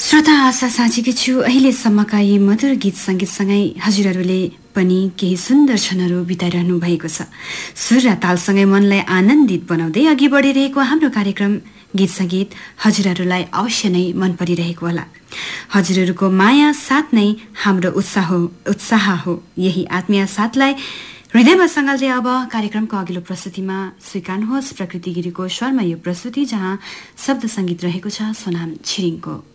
श्रोता, आशा साँचेकी छु अहिलेसम्मका यी मधुर गीत सङ्गीतसँगै हजुरहरूले पनि केही सुन्दर क्षणहरू बिताइरहनु भएको छ। सुर र तालसँगै मनलाई आनन्दित बनाउँदै अघि बढिरहेको हाम्रो कार्यक्रम गीत सङ्गीत हजुरहरूलाई अवश्य नै मन परिरहेको होला। हजुरहरूको माया साथ नै हाम्रो उत्साह हो। यही आत्मीय साथलाई हृदयमा सँगाल्दै अब कार्यक्रमको अघिल्लो प्रस्तुतिमा स्वीकार्नुहोस् प्रकृति गिरीको स्वरमा यो प्रस्तुति, जहाँ शब्द सङ्गीत रहेको छ सोनाम छिरिङको।